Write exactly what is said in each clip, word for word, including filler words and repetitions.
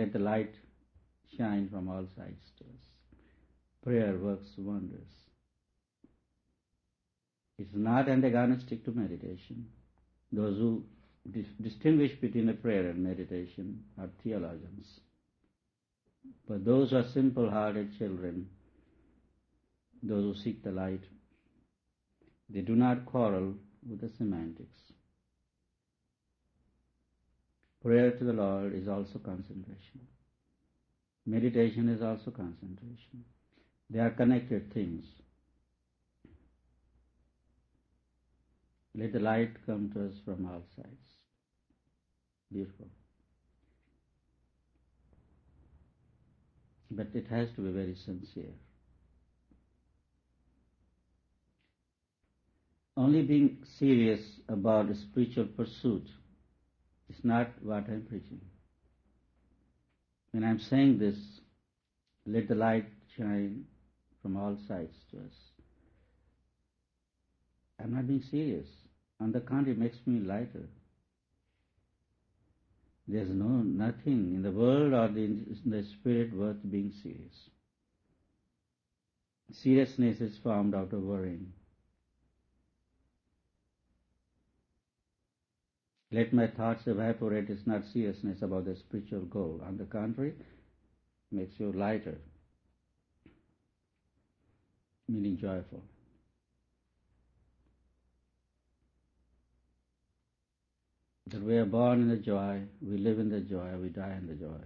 let the light shine from all sides to us. Prayer works wonders. It's not antagonistic to meditation. Those who dis- distinguish between a prayer and meditation are theologians. But those who are simple-hearted children, those who seek the light, they do not quarrel with the semantics. Prayer to the Lord is also concentration. Meditation is also concentration. They are connected things. Let the light come to us from all sides. Beautiful. But it has to be very sincere. Only being serious about a spiritual pursuit is not what I'm preaching. When I'm saying this, let the light shine from all sides to us. I'm not being serious. On the contrary, it makes me lighter. There's no nothing in the world or the, in the spirit worth being serious. Seriousness is formed out of worrying. Let my thoughts evaporate is not seriousness about the spiritual goal. On the contrary, it makes you lighter, meaning joyful. That we are born in the joy, we live in the joy, we die in the joy.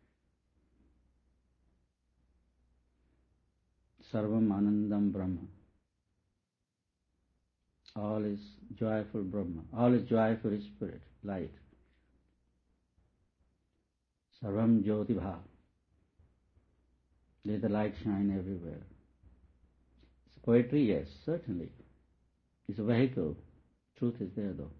Sarvam Anandam Brahma. All is joyful Brahma. All is joyful Spirit, light. Sarvam Jyoti Bhav. Let the light shine everywhere. It's poetry, yes, certainly. It's a vehicle. Truth is there, though.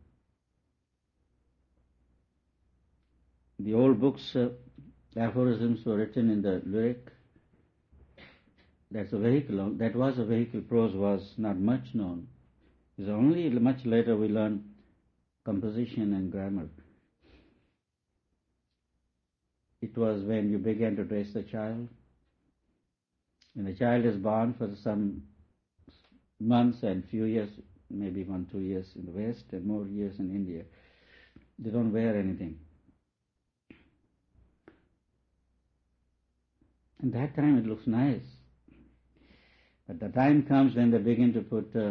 The old books, uh, aphorisms were written in the lyric. That's a vehicle. That was a vehicle. Prose was not much known. It's only much later we learn composition and grammar. It was when you began to dress the child. When the child is born for some months and few years, maybe one, two years in the West and more years in India, they don't wear anything. At that time it looks nice. But the time comes when they begin to put uh,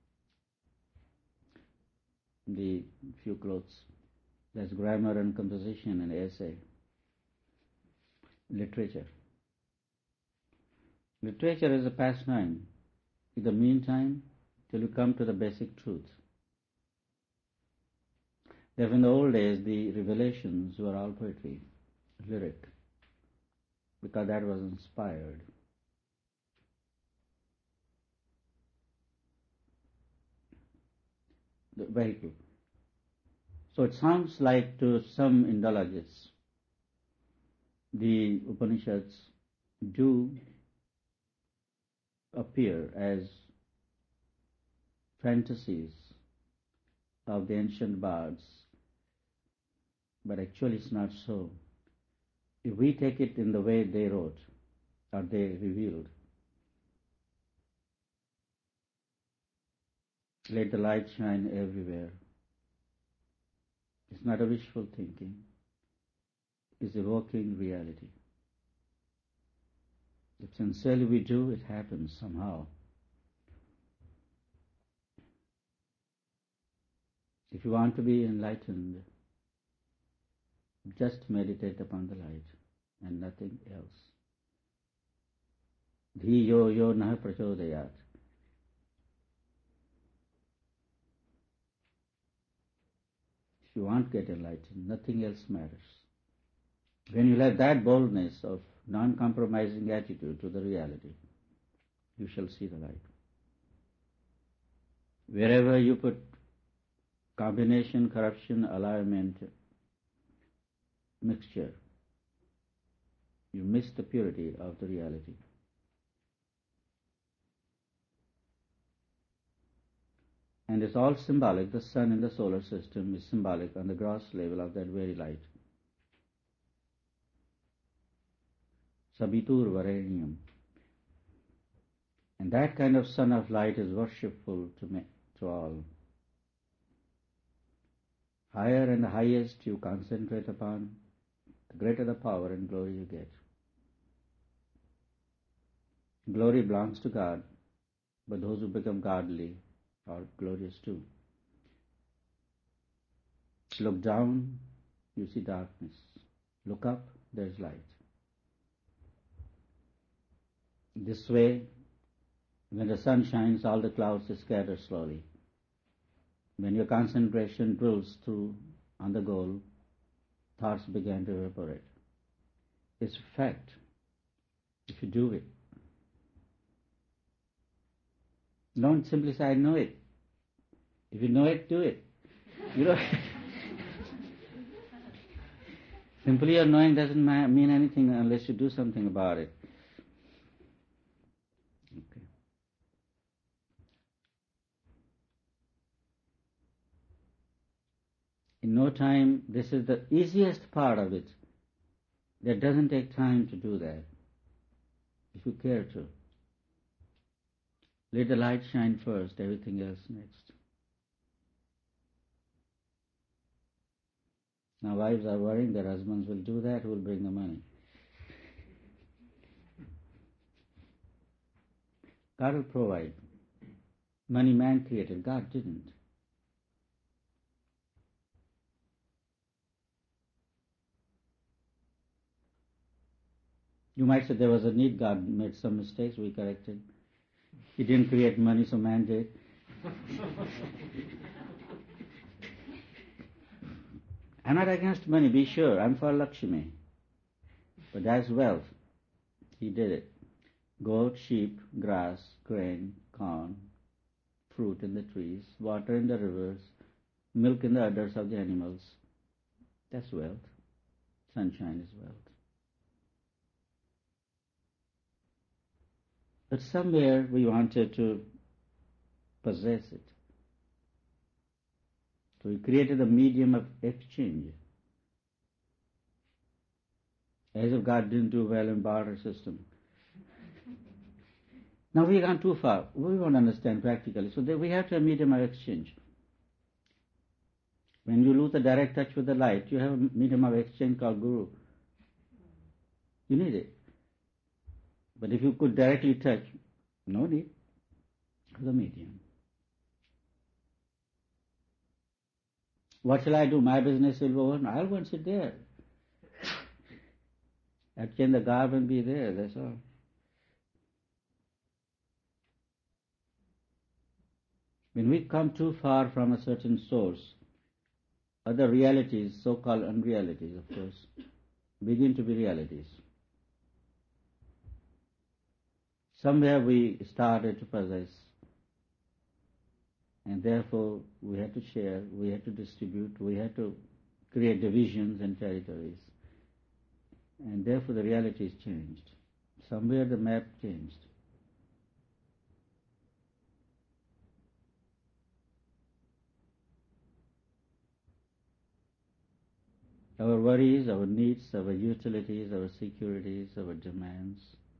the few clothes. There's grammar and composition and essay. Literature. Literature is a pastime. In the meantime, till you come to the basic truth. That in the old days, the revelations were all poetry, lyric, because that was inspired. The vehicle. So it sounds like to some Indologists, the Upanishads do appear as fantasies of the ancient bards, but actually it's not so. If we take it in the way they wrote, or they revealed, let the light shine everywhere. It's not a wishful thinking. It's evoking reality. If sincerely we do, it happens somehow. If you want to be enlightened, just meditate upon the light and nothing else. Dhi yo yo naha prachodayat. If you want to get enlightened, nothing else matters. When you have that boldness of non-compromising attitude to the reality, you shall see the light. Wherever you put combination, corruption, alignment, mixture, you miss the purity of the reality. And it's all symbolic. The sun in the solar system is symbolic on the gross level of that very light. Sabitur Varenyam. And that kind of sun of light is worshipful to me, to all. Higher and the highest you concentrate upon, the greater the power and glory you get. Glory belongs to God, but those who become godly are glorious too. Look down, you see darkness. Look up, there's light. This way, when the sun shines, all the clouds scatter slowly. When your concentration drills through on the goal, thoughts begin to evaporate. It's a fact if you do it. Don't simply say, I know it. If you know it, do it. You know, simply your knowing doesn't mean anything unless you do something about it. Okay. In no time, this is the easiest part of it. That doesn't take time to do that, if you care to. Let the light shine first, everything else next. Now wives are worrying their husbands will do that, who will bring the money. God will provide. Money man created, God didn't. You might say there was a need, God made some mistakes, we corrected. He didn't create money, so man did. I'm not against money, be sure, I'm for Lakshmi. But that's wealth. He did it. Goat, sheep, grass, grain, corn, fruit in the trees, water in the rivers, milk in the udders of the animals. That's wealth. Sunshine is wealth. But somewhere we wanted to possess it. So we created a medium of exchange. As if God didn't do well in barter system. Now we've gone too far. We won't understand practically. So we have to have a medium of exchange. When you lose the direct touch with the light, you have a medium of exchange called Guru. You need it. But if you could directly touch, no need for the medium. What shall I do? My business will go on. I'll go and sit there. At can the garden be there? That's all. When we come too far from a certain source, other realities, so-called unrealities, of course, begin to be realities. Somewhere we started to possess, and therefore we had to share, we had to distribute, we had to create divisions and territories. And therefore the realities changed. Somewhere the map changed. Our worries, our needs, our utilities, our securities, our demands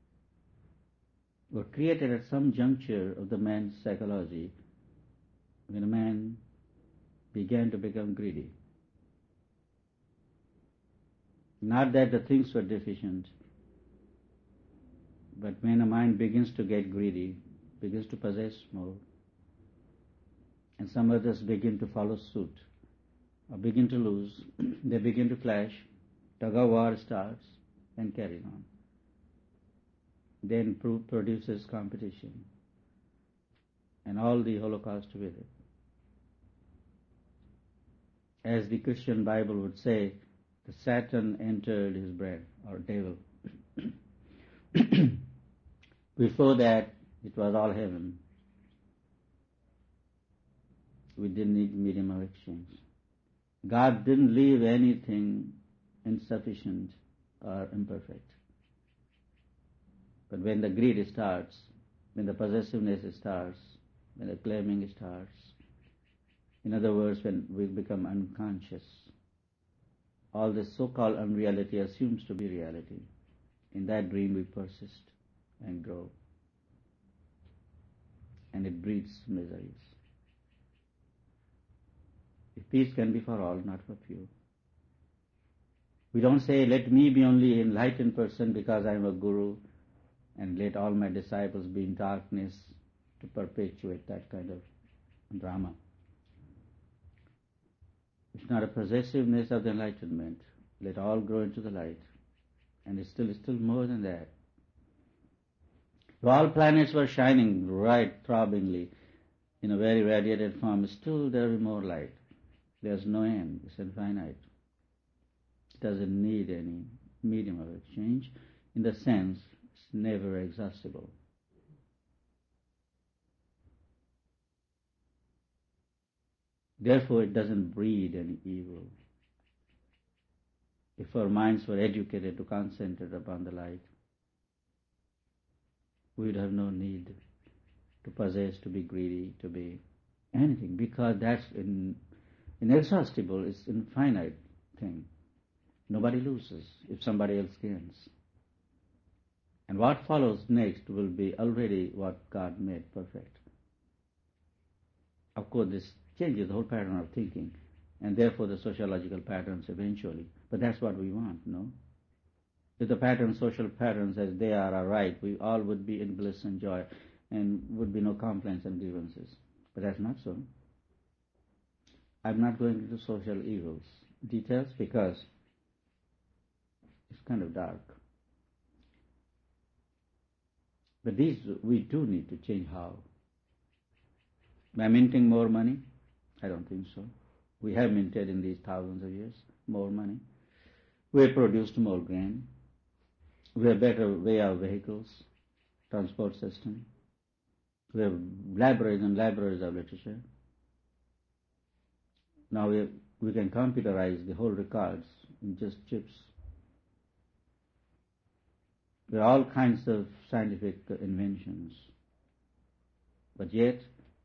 were created at some juncture of the man's psychology when a man began to become greedy. Not that the things were deficient, but when a mind begins to get greedy, begins to possess more, and some others begin to follow suit, or begin to lose, they begin to clash, tug-of-war starts, and carry on. Then produces competition, and all the Holocaust with it. As the Christian Bible would say, the Satan entered his bread, or devil. Before that, it was all heaven. We didn't need medium of exchange. God didn't leave anything insufficient or imperfect. But when the greed starts, when the possessiveness starts, when the claiming starts, in other words, when we become unconscious, all this so-called unreality assumes to be reality. In that dream we persist and grow, and it breeds miseries. If peace can be for all, not for few. We don't say, let me be only enlightened person because I am a guru, and let all my disciples be in darkness to perpetuate that kind of drama. It's not a possessiveness of the enlightenment. Let all grow into the light. And it's still, it's still more than that. If all planets were shining bright, throbbingly, in a very radiated form, still there will be more light. There's no end. It's infinite. It doesn't need any medium of exchange. In the sense, it's never exhaustible. Therefore, it doesn't breed any evil. If our minds were educated to concentrate upon the light, we would have no need to possess, to be greedy, to be anything, because that's in, inexhaustible, it's infinite thing. Nobody loses if somebody else gains. And what follows next will be already what God made perfect. Of course, this changes the whole pattern of thinking, and therefore the sociological patterns eventually. But that's what we want, no? If the patterns, social patterns as they are, are right, we all would be in bliss and joy, and would be no complaints and grievances. But that's not so. I'm not going into social evils details because it's kind of dark. But these we do need to change. How? By minting more money? I don't think so. We have minted in these thousands of years more money. We have produced more grain. We have better way of vehicles, transport system. We have libraries and libraries of literature. Now we, have, we can computerize the whole records in just chips. There are all kinds of scientific inventions. But yet,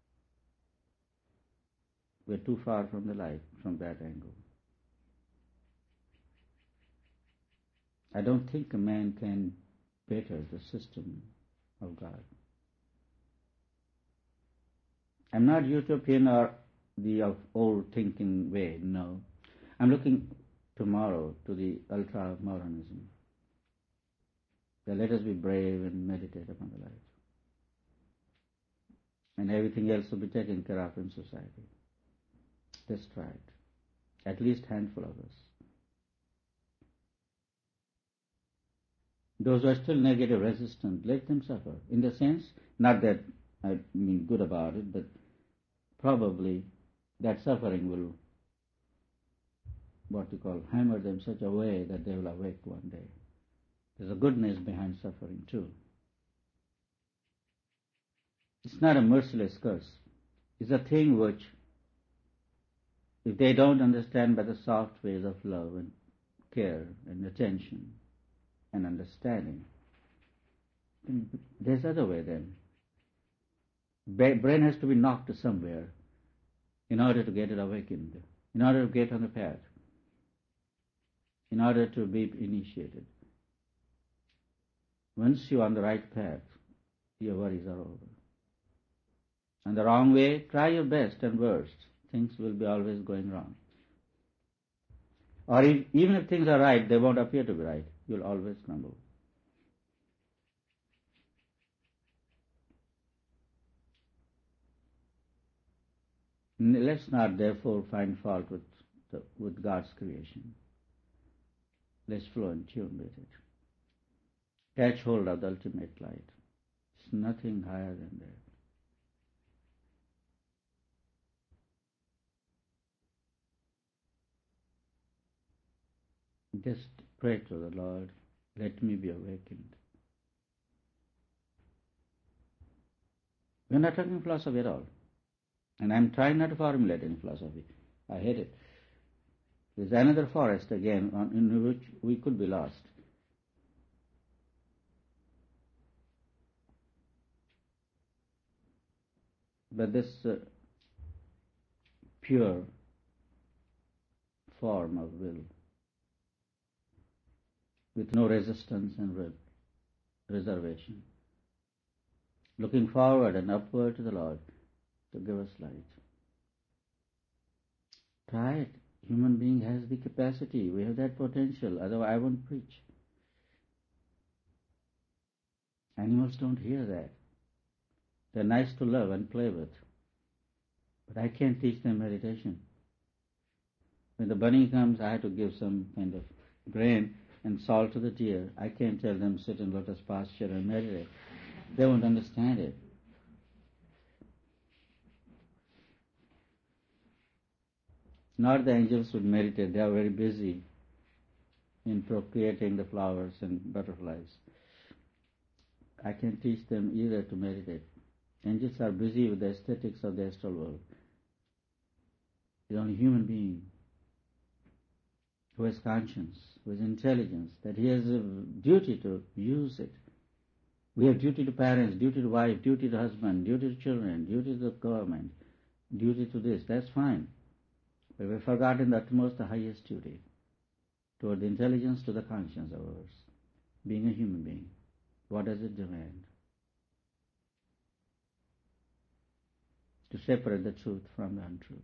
we're too far from the light from that angle. I don't think a man can better the system of God. I'm not utopian or the of old thinking way, no. I'm looking tomorrow to the ultra-modernism. That let us be brave and meditate upon the light. And everything else will be taken care of in society. Let's try it. At least a handful of us. Those who are still negative, resistant, let them suffer. In the sense, not that I mean good about it, but probably that suffering will, what you call, hammer them such a way that they will awake one day. There's a goodness behind suffering too. It's not a merciless curse. It's a thing which, if they don't understand by the soft ways of love and care and attention and understanding, then there's other way then. Brain has to be knocked somewhere in order to get it awakened, in order to get on the path, in order to be initiated. Once you're on the right path, your worries are over. On the wrong way, try your best and worst. Things will be always going wrong. Or if, even if things are right, they won't appear to be right. You'll always crumble. Let's not therefore find fault with, the, with God's creation. Let's flow in tune with it. Catch hold of the ultimate light. It's nothing higher than that. Just pray to the Lord, let me be awakened. We're not talking philosophy at all. And I'm trying not to formulate any philosophy. I hate it. There's another forest again in which we could be lost. But this uh, pure form of will with no resistance and re- reservation, looking forward and upward to the Lord to give us light. Try it. Human being has the capacity. We have that potential. Otherwise, I won't preach. Animals don't hear that. They're nice to love and play with. But I can't teach them meditation. When the bunny comes, I have to give some kind of grain and salt to the deer. I can't tell them sit in lotus posture and meditate. They won't understand it. Not the angels would meditate. They are very busy in procreating the flowers and butterflies. I can't teach them either to meditate. Angels are busy with the aesthetics of the astral world. It's only human being who has conscience, who has intelligence, that he has a duty to use it. We have duty to parents, duty to wife, duty to husband, duty to children, duty to the government, duty to this. That's fine. But we've forgotten the utmost, the highest duty toward the intelligence, to the conscience of ours. Being a human being, what does it demand? To separate the truth from the untruth.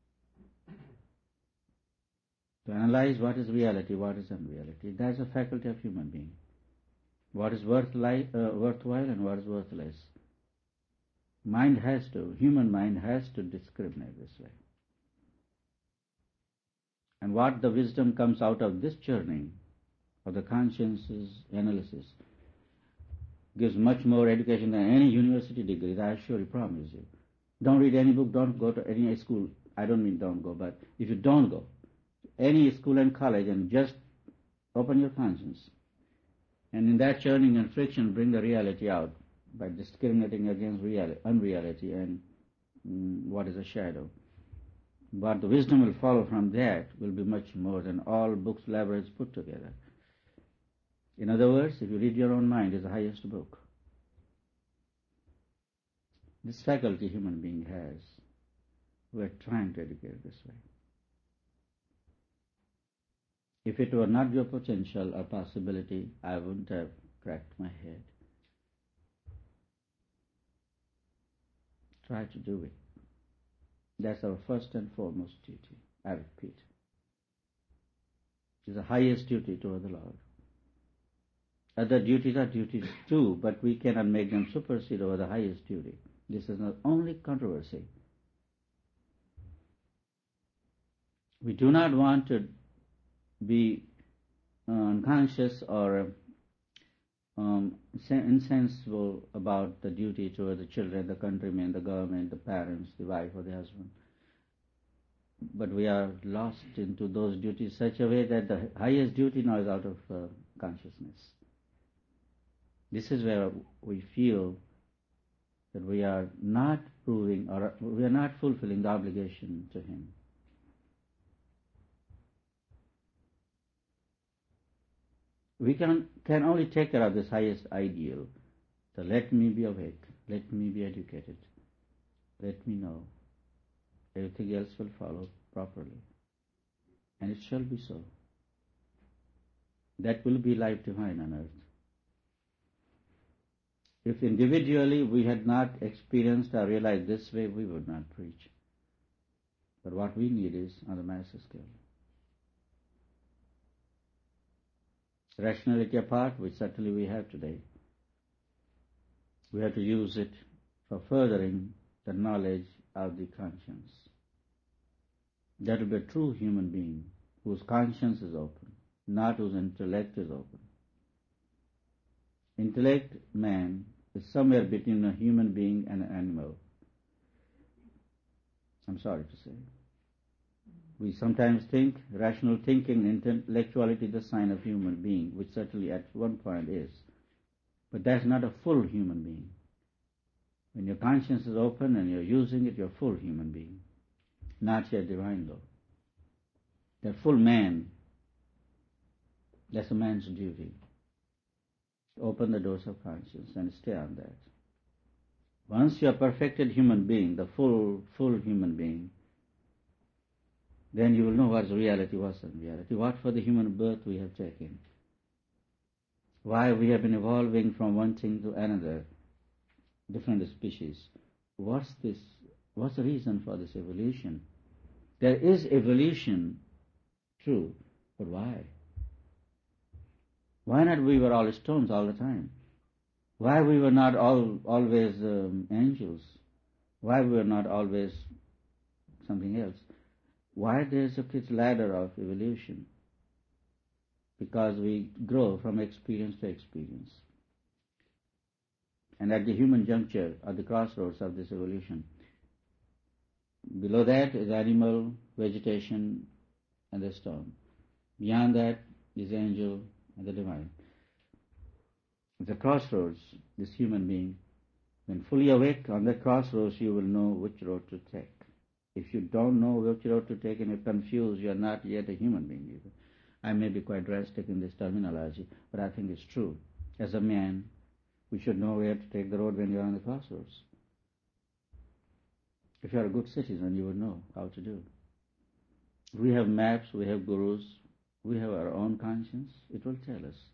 To analyze what is reality, what is unreality. That's a faculty of human being. What is worth li- uh, worthwhile and what is worthless. Mind has to, human mind has to discriminate this way. And what the wisdom comes out of this journey of the conscience's analysis gives much more education than any university degree, that I surely promise you. Don't read any book, don't go to any school. I don't mean don't go, but if you don't go, any school and college and just open your conscience. And in that churning and friction, bring the reality out by discriminating against reality, unreality and mm, what is a shadow. But the wisdom will follow from that will be much more than all books, libraries put together. In other words, if you read your own mind, is the highest book. This faculty human being has. We are trying to educate this way. If it were not your potential or possibility, I wouldn't have cracked my head. Try to do it. That's our first and foremost duty. I repeat. It's the highest duty toward the Lord. Other duties are duties too, but we cannot make them supersede over the highest duty. This is not only controversy. We do not want to be uh, unconscious or um, insensible about the duty toward the children, the countrymen, the government, the parents, the wife or the husband. But we are lost into those duties such a way that the highest duty now is out of uh, consciousness. This is where we feel that we are not proving or we are not fulfilling the obligation to Him. We can, can only take care of this highest ideal. So let me be awake, let me be educated, let me know. Everything else will follow properly. And it shall be so. That will be life divine on earth. If individually we had not experienced or realized this way, we would not preach. But what we need is on the massive scale. Rationality apart, which certainly we have today, we have to use it for furthering the knowledge of the conscience. That will be a true human being whose conscience is open, not whose intellect is open. Intellect, man, is somewhere between a human being and an animal. I'm sorry to say. We sometimes think rational thinking and intellectuality is the sign of human being, which certainly at one point is. But that's not a full human being. When your conscience is open and you're using it, you're a full human being. Not yet divine though. That full man, that's a man's duty. Open the doors of conscience and stay on that. Once you're a perfected human being, the full, full human being, then you will know what's reality, what's unreality, what for the human birth we have taken. why we have been evolving from one thing to another, different species. What's this? What's the reason for this evolution? There is evolution, true, but why? Why not we were all stones all the time? Why we were not all always um, angels? Why we were not always something else? Why there's a fifth ladder of evolution? Because we grow from experience to experience. And at the human juncture, at the crossroads of this evolution, below that is animal, vegetation, and the stone. Beyond that is angel and the divine. At the crossroads, this human being, when fully awake on that crossroads, you will know which road to take. If you don't know which road to take and you're confused, you are not yet a human being either. I may be quite drastic in this terminology, but I think it's true. As a man, we should know where to take the road when you're on the crossroads. If you're a good citizen, you would know how to do. We have maps, we have gurus, we have our own conscience. It will tell us.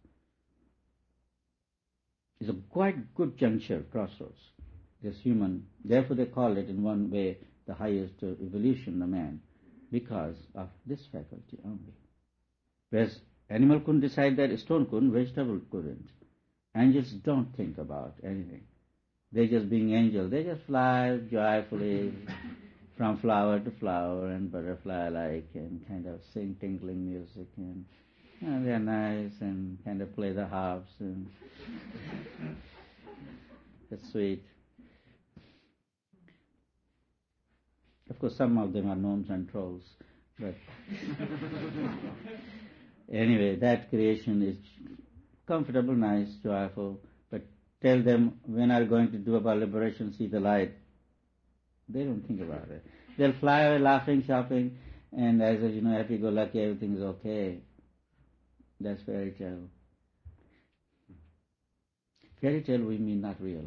It's a quite good juncture, crossroads. This human, therefore they call it in one way the highest evolution, the man, because of this faculty only. Whereas animal couldn't decide that, stone couldn't, vegetable couldn't. Angels don't think about anything. They just being angels, they just fly joyfully from flower to flower and butterfly-like and kind of sing tinkling music and you know, they're nice and kind of play the harps and it's sweet. Of course, some of them are gnomes and trolls, but anyway, that creation is comfortable, nice, joyful, but tell them when are you going to do about liberation, see the light. They don't think about it. They'll fly away laughing, shopping, and as you know, happy-go-lucky, everything is okay. That's fairy tale. Fairy tale we mean not real.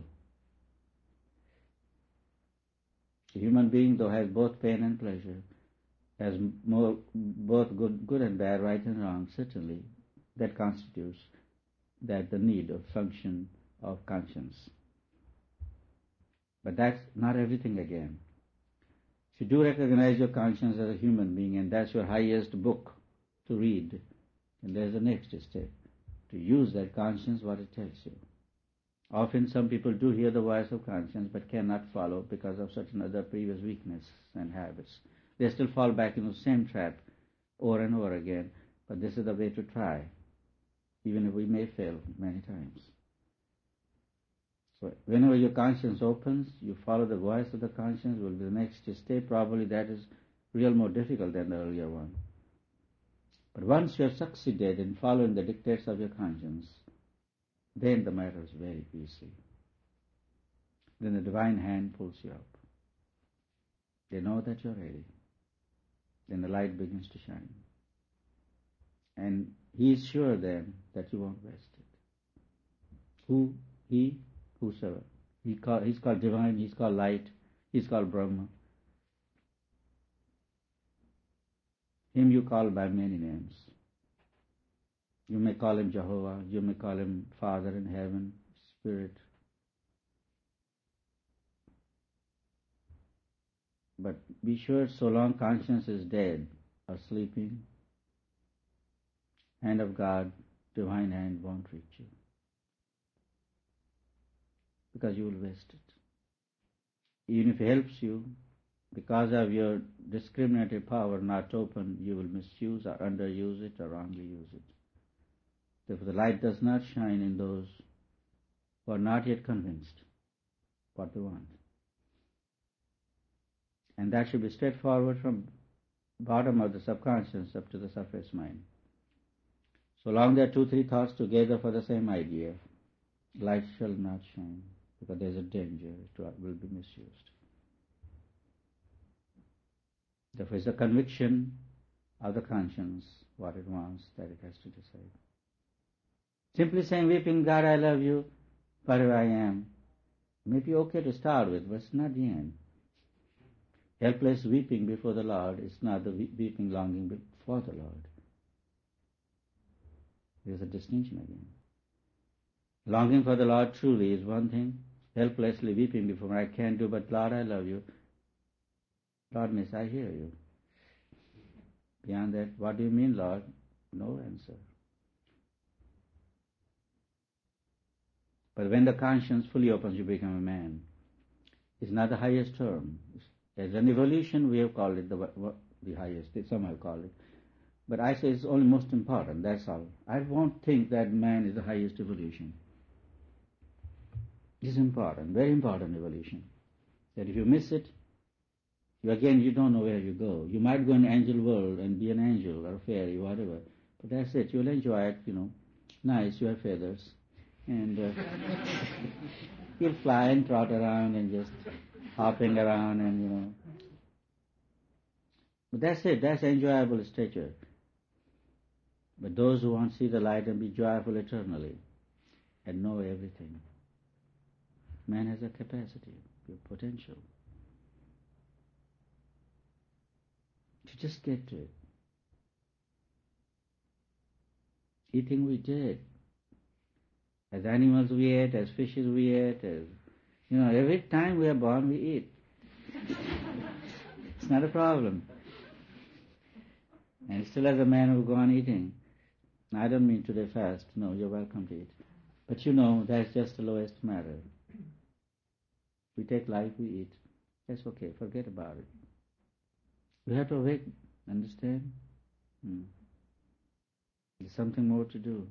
A human being, though, has both pain and pleasure, has more, both good, good and bad, right and wrong, certainly. That constitutes that the need of function of conscience. But that's not everything again. If you do recognize your conscience as a human being, and that's your highest book to read, and there's the next step, to use that conscience, what it tells you. Often some people do hear the voice of conscience, but cannot follow because of certain other previous weakness and habits. They still fall back into the same trap over and over again, but this is the way to try, even if we may fail many times. So whenever your conscience opens, you follow the voice of the conscience, will be the next step. Probably that is real more difficult than the earlier one. But once you have succeeded in following the dictates of your conscience, then the matter is very easy. Then the divine hand pulls you up. They know that you're ready. Then the light begins to shine. And he is sure then that you won't waste it. Who? He? Whosoever. He call, he's called divine, he's called light, he's called Brahma. Him you call by many names. You may call him Jehovah, you may call him Father in heaven, Spirit. But be sure, so long conscience is dead or sleeping, hand of God, divine hand won't reach you. Because you will waste it. Even if it helps you, because of your discriminative power not open, you will misuse or underuse it or wrongly use it. Therefore, the light does not shine in those who are not yet convinced what they want. And that should be straightforward from bottom of the subconscious up to the surface mind. So long there are two, three thoughts together for the same idea, light shall not shine, because there is a danger it will be misused. Therefore, it's a conviction of the conscience, what it wants, that it has to decide. Simply saying, weeping, God, I love you, whatever I am, may be okay to start with, but it's not the end. Helpless weeping before the Lord is not the weeping longing before the Lord. There's a distinction again. Longing for the Lord truly is one thing. Helplessly weeping before Him, I can't do, but Lord, I love you. Lord, miss, I hear you. Beyond that, what do you mean, Lord? No answer. But when the conscience fully opens, you become a man. It's not the highest term. As an evolution, we have called it the, the highest. Some have called it. But I say it's only most important, that's all. I won't think that man is the highest evolution. It's important, very important evolution. That if you miss it, you again, you don't know where you go. You might go in angel world and be an angel or a fairy, whatever. But that's it. You'll enjoy it, you know. Nice, you have feathers. And uh, you'll fly and trot around and just hopping around and, you know. But that's it. That's enjoyable stature. But those who want to see the light and be joyful eternally and know everything. Man has a capacity, a potential. To just get to it. Eating we did. As animals we ate, as fishes we ate, as, you know, every time we are born we eat. It's not a problem. And still as a man who go on eating. I don't mean today fast. No, you're welcome to eat. But you know, that's just the lowest matter. We take life, we eat. That's okay, forget about it. We have to awake, understand? Hmm. There's something more to do.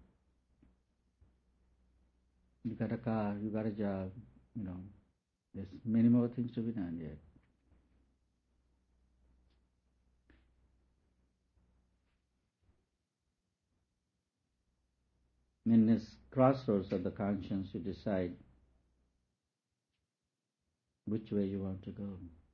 You got a car, you got a job, you know. There's many more things to be done yet. In this crossroads of the conscience, you decide which way you want to go.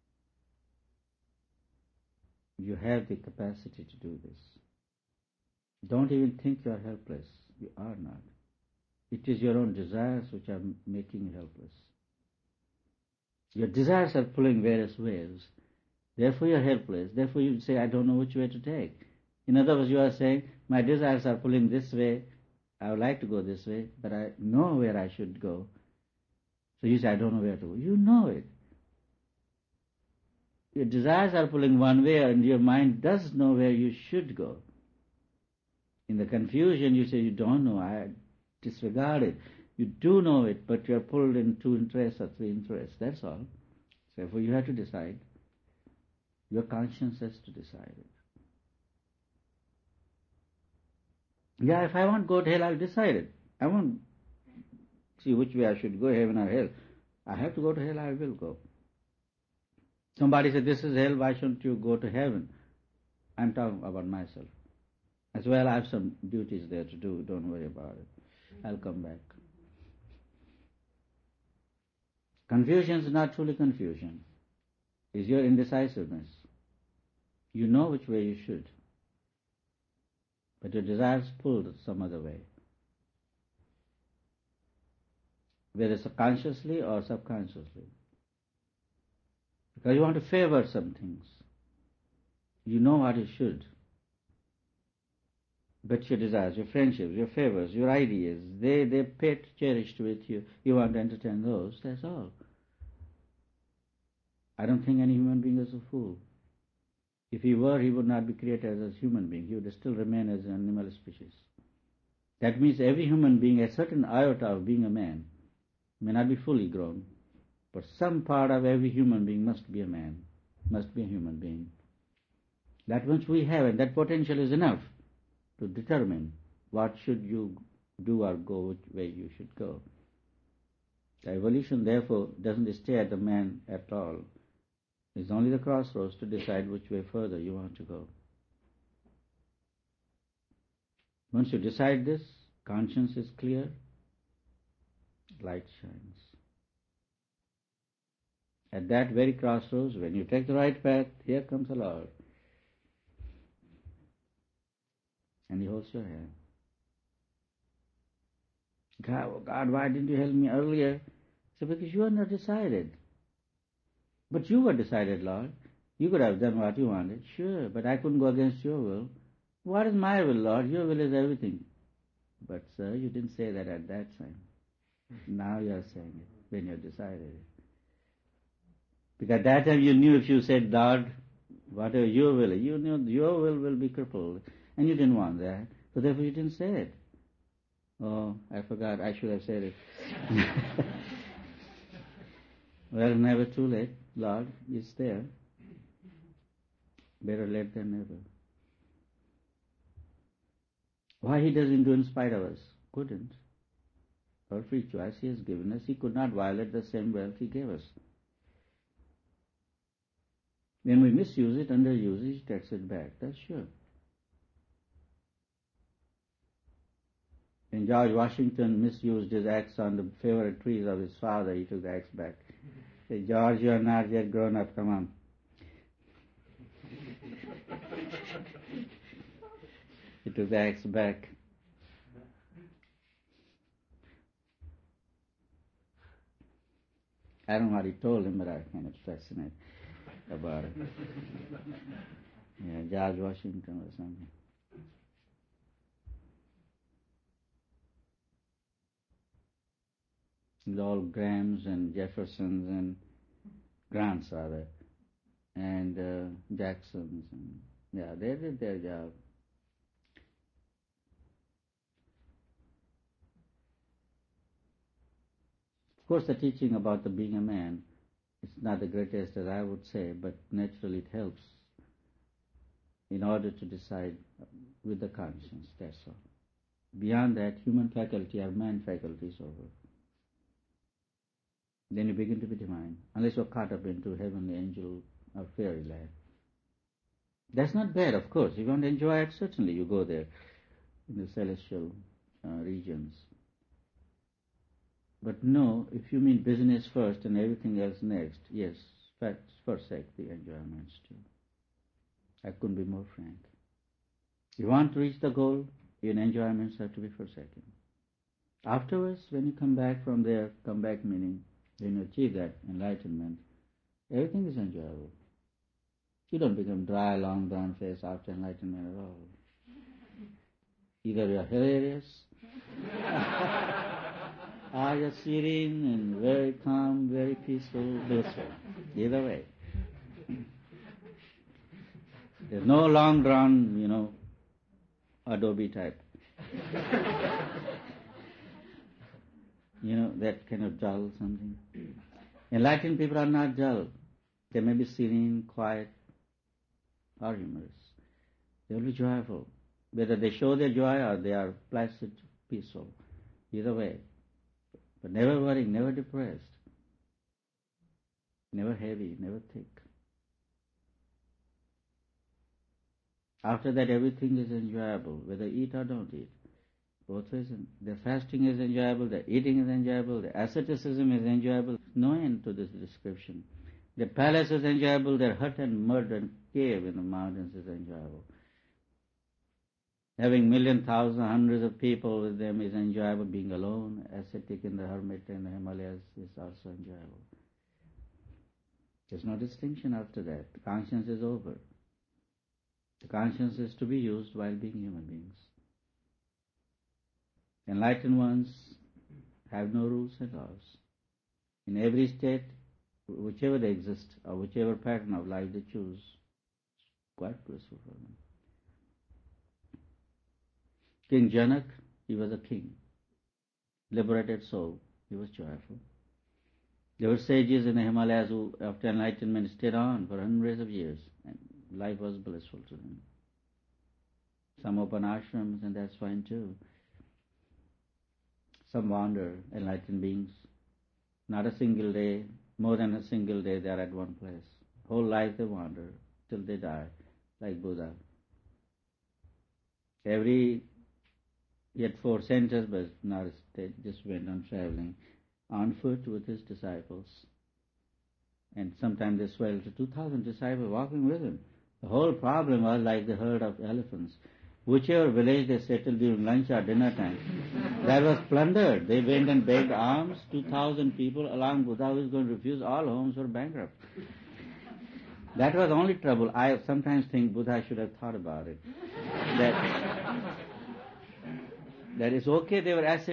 You have the capacity to do this. Don't even think you are helpless. You are not. It is your own desires which are making you helpless. Your desires are pulling various ways. Therefore you are helpless. Therefore you say, I don't know which way to take. In other words, you are saying, my desires are pulling this way. I would like to go this way, but I know where I should go. So you say, I don't know where to go. You know it. Your desires are pulling one way and your mind does know where you should go. In the confusion, you say, you don't know, I disregard it. You do know it, but you are pulled in two interests or three interests. That's all. So therefore you have to decide. Your conscience has to decide it. Yeah, if I want to go to hell, I'll decide it. I won't see which way I should go, heaven or hell. I have to go to hell, I will go. Somebody said, this is hell, why shouldn't you go to heaven? I'm talking about myself. As well, I have some duties there to do, don't worry about it. I'll come back. Confusion is not truly confusion. It's your indecisiveness. You know which way you should, but your desires pull some other way. Whether consciously or subconsciously. Because you want to favor some things. You know what you should. But your desires, your friendships, your favors, your ideas, they, they're pet, cherished with you. You want to entertain those, that's all. I don't think any human being is a fool. If he were, he would not be created as a human being. He would still remain as an animal species. That means every human being, a certain iota of being a man, may not be fully grown, but some part of every human being must be a man, must be a human being. That much we have, and that potential is enough to determine what should you do or go, which way you should go. The evolution, therefore, doesn't stay at the man at all. It's only the crossroads to decide which way further you want to go. Once you decide this, conscience is clear, light shines. At that very crossroads, when you take the right path, here comes the Lord. And He holds your hand. God, oh God, why didn't you help me earlier? So because you are not decided. But you were decided, Lord. You could have done what you wanted. Sure, but I couldn't go against your will. What is my will, Lord? Your will is everything. But sir, you didn't say that at that time. Now you are saying it when you decided it. Because at that time you knew if you said, Lord, whatever your will, you knew your will will be crippled. And you didn't want that. So therefore you didn't say it. Oh, I forgot. I should have said it. Well, never too late. Lord, it's there. Better late than never. Why he doesn't do in spite of us? Couldn't. Our free choice he has given us. He could not violate the same wealth he gave us. When we misuse it, underuse it, he takes it back. That's sure. When George Washington misused his axe on the favorite trees of his father, he took the axe back. He said, George, you are not yet grown up, come on. He took the axe back. I don't know what he told him, but I kind of fascinated about it. Yeah, George Washington or something. All Grahams and Jeffersons and Grants rather, and uh, Jacksons, and yeah, they did their job. Of course, the teaching about the being a man, it's not the greatest as I would say, but naturally it helps in order to decide with the conscience, that's all. Beyond that, human faculty or man faculty is over. Then you begin to be divine, unless you're caught up into heavenly angel or fairyland. That's not bad, of course. You want to enjoy it, certainly you go there in the celestial uh, regions. But no, if you mean business first and everything else next, yes, forsake the enjoyments too. I couldn't be more frank. You want to reach the goal, your enjoyments have to be forsaken. Afterwards, when you come back from there, come back meaning, when you achieve that enlightenment, everything is enjoyable. You don't become dry, long, brown face after enlightenment at all. Either you are hilarious, or you're serene and very calm, very peaceful, blissful. Either way. There's no long drawn, you know, Adobe type. You know, that kind of dull something. Enlightened people are not dull. They may be serene, quiet, or humorous. They will be joyful. Whether they show their joy or they are placid, peaceful. Either way. But never worrying, never depressed. Never heavy, never thick. After that, everything is enjoyable, whether eat or don't eat. Both ways, the fasting is enjoyable, the eating is enjoyable, the asceticism is enjoyable. No end to this description. The palace is enjoyable, their hut and mud and cave in the mountains is enjoyable. Having million, thousand, hundreds of people with them is enjoyable. Being alone, ascetic in the hermit in the Himalayas is also enjoyable. There's no distinction after that. The conscience is over. The conscience is to be used while being human beings. Enlightened ones have no rules and laws. In every state, whichever they exist, or whichever pattern of life they choose, it's quite blissful for them. King Janak, he was a king. Liberated soul, he was joyful. There were sages in the Himalayas who, after enlightenment, stayed on for hundreds of years, and life was blissful to them. Some open ashrams, and that's fine too. Some wander, enlightened beings. Not a single day, more than a single day, they are at one place. Whole life they wander till they die, like Buddha. Every, he had four centers, but not they just went on traveling on foot with his disciples. And sometimes they swelled to two thousand disciples walking with him. The whole problem was like the herd of elephants. Whichever village they settled during lunch or dinner time, that was plundered. They went and begged alms, two thousand people along Buddha was going to refuse, all homes were bankrupt. That was the only trouble. I sometimes think Buddha should have thought about it. That That is okay, they were ascended